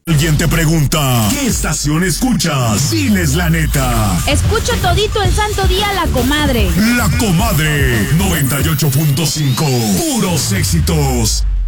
Alguien te pregunta, ¿qué estación escuchas? Diles la neta. Escucho todito el santo día La Comadre. La Comadre 98.5. Puros éxitos.